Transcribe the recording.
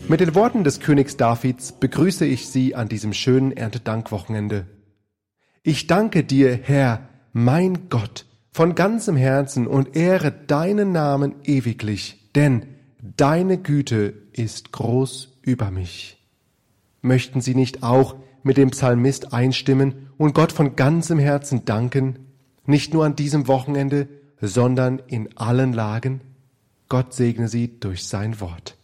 Mit den Worten des Königs Davids begrüße ich Sie an diesem schönen Erntedankwochenende. Ich danke dir, Herr, mein Gott, von ganzem Herzen und ehre deinen Namen ewiglich, denn deine Güte ist groß über mich. Möchten Sie nicht auch mit dem Psalmist einstimmen und Gott von ganzem Herzen danken, nicht nur an diesem Wochenende, sondern in allen Lagen? Gott segne Sie durch sein Wort.